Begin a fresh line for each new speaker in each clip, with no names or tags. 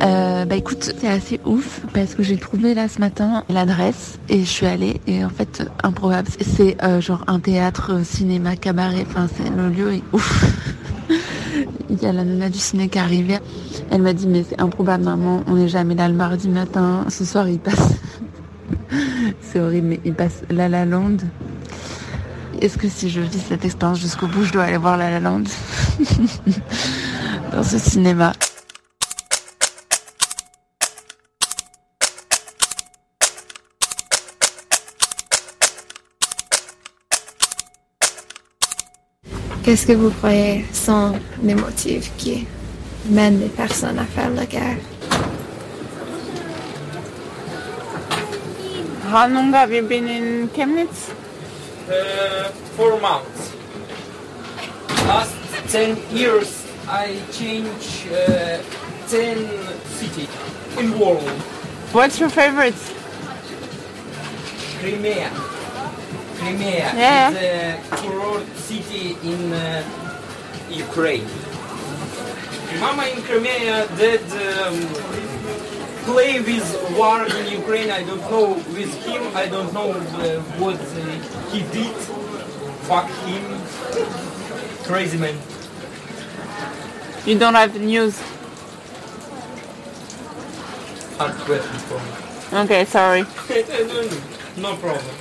Écoute, c'est assez ouf parce que j'ai trouvé là ce matin l'adresse et je suis allée et en fait improbable, c'est genre un théâtre, cinéma, cabaret, enfin c'est le lieu est ouf. Il y a la nana du ciné qui est arrivée, elle m'a dit mais c'est improbable maman, on n'est jamais là le mardi matin, ce soir il passe, c'est horrible mais il passe La La Land. Est-ce que si je vis cette expérience jusqu'au bout, je dois aller voir La La Land dans ce cinéma?
Qu'est-ce que vous croyez sont les motifs qui mènent les personnes à faire la guerre?
How long have you been in Chemnitz?
4 months. Last 10 years I changed 10 cities in world.
What's your favorite?
Crimea.
Yeah.
Is a kurort city in Ukraine. Mama in Crimea did play with war in Ukraine. I don't know with him. I don't know what he did. Fuck him. Crazy man.
You don't have the news.
Hard question for me.
Okay, sorry.
No problem.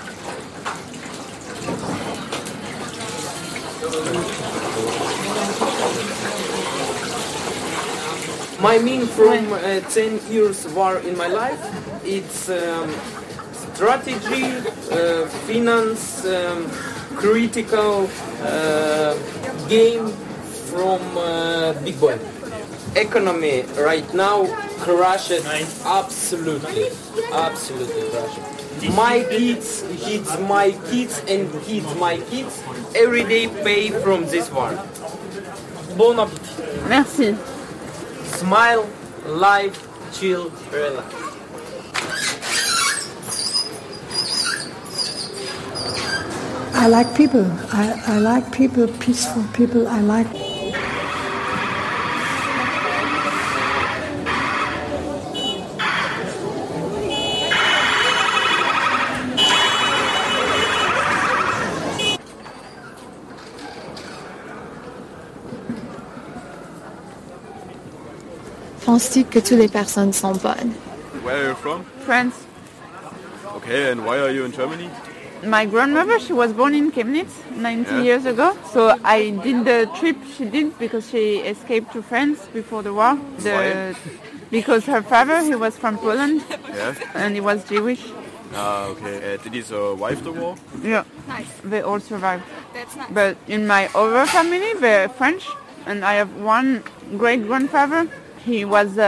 My mean from 10 years war in my life, it's strategy, finance, critical game from big boy. Economy right now crashed absolutely crashed. My kids hits my kids and kids my kids every day pay from this war. Bon appétit.
Merci.
Smile, live, chill, relax.
I like people. I like people, peaceful people. I like.
Penses-tu que toutes les personnes sont bonnes?
Where are you from?
France.
Okay, and why are you in Germany?
My grandmother, she was born in Chemnitz 90 years ago. So I did the trip she did because she escaped to France before the war.
Why?
Because her father, he was from Poland
Yeah.
and he was Jewish.
Ah, okay. Did he survive the war?
Yeah,
Nice.
they all survived.
That's nice.
But in my other family, they're French. And I have one great-grandfather. He was